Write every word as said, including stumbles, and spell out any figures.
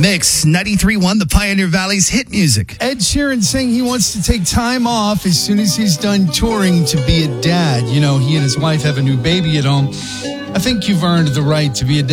Mix ninety-three point one, the Pioneer Valley's hit music. Ed Sheeran saying he wants to take time off as soon as he's done touring to be a dad. You know, he and his wife have a new baby at home. I think you've earned the right to be a dad.